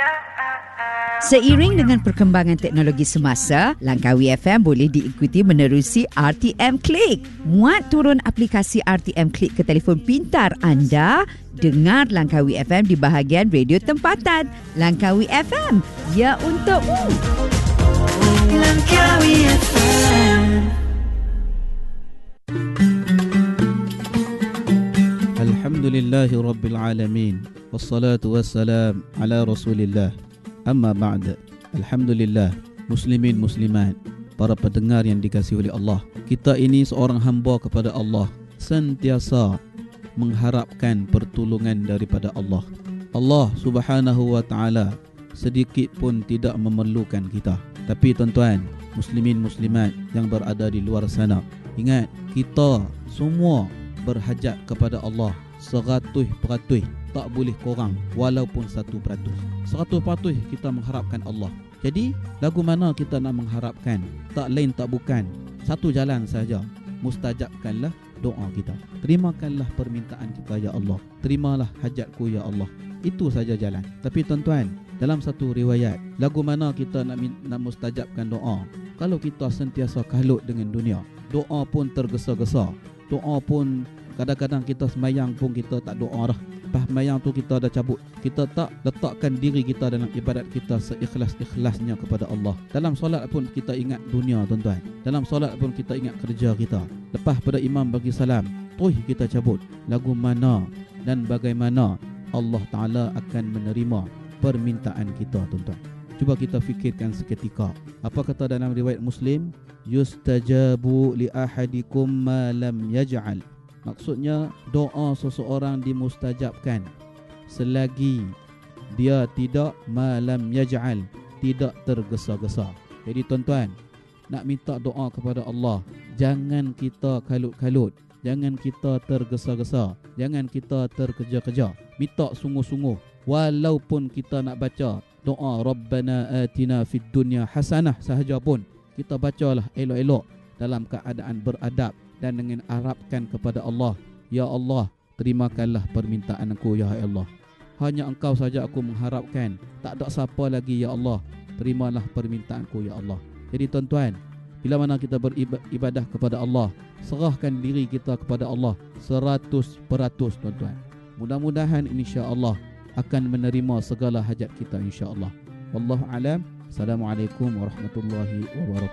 Seiring dengan perkembangan teknologi semasa, Langkawi FM boleh diikuti menerusi RTM Klik. Muat turun aplikasi RTM Klik ke telefon pintar anda. Dengar Langkawi FM di bahagian radio tempatan. Langkawi FM, ya untukmu. Langkawi FM. Alhamdulillahi Rabbil Alamin. Wassalatu wassalam ala Rasulillah. Amma ba'da. Alhamdulillah, muslimin muslimat, para pendengar yang dikasihi oleh Allah. Kita ini seorang hamba kepada Allah, sentiasa mengharapkan pertolongan daripada Allah. Allah Subhanahu wa taala sedikit pun tidak memerlukan kita. Tapi tuan-tuan, muslimin muslimat yang berada di luar sana, ingat, kita semua berhajat kepada Allah 100%, tak boleh kurang walaupun 1%. 100% kita mengharapkan Allah. Jadi lagu mana kita nak mengharapkan? Tak lain tak bukan, satu jalan saja. Mustajabkanlah doa kita. Terimakanlah permintaan kita ya Allah. Terimalah hajatku ya Allah. Itu saja jalan. Tapi tuan-tuan, dalam satu riwayat, lagu mana kita nak mustajabkan doa? Kalau kita sentiasa kalut dengan dunia, doa pun tergesa-gesa. Doa pun kadang-kadang kita semayang pun kita tak doa dah. Lepas semayang tu kita dah cabut. Kita tak letakkan diri kita dalam ibadat kita seikhlas-ikhlasnya kepada Allah. Dalam solat pun kita ingat dunia tuan-tuan. Dalam solat pun kita ingat kerja kita. Lepas pada imam bagi salam, terus kita cabut. Lagu mana dan bagaimana Allah Ta'ala akan menerima permintaan kita tuan-tuan. Cuba kita fikirkan seketika. Apa kata dalam riwayat Muslim? Yustajabu li ahadikum ma lam yaj'al. Maksudnya doa seseorang dimustajabkan selagi dia tidak malam yaj'al, tidak tergesa-gesa. Jadi tuan-tuan, nak minta doa kepada Allah, jangan kita kalut-kalut, jangan kita tergesa-gesa, jangan kita terkeja-keja. Minta sungguh-sungguh. Walaupun kita nak baca doa Rabbana atina fid dunya hasanah sahaja pun, kita bacalah elok-elok dalam keadaan beradab dan dengan harapkan kepada Allah, ya Allah, terimakanlah permintaanku ya Allah. Hanya Engkau saja aku mengharapkan, tak ada siapa lagi ya Allah. Terimalah permintaanku ya Allah. Jadi tuan-tuan, bila mana kita beribadah kepada Allah, serahkan diri kita kepada Allah 100% tuan-tuan. Mudah-mudahan insya-Allah akan menerima segala hajat kita insya-Allah. Wallahu alam. Assalamualaikum warahmatullahi wabarakatuh.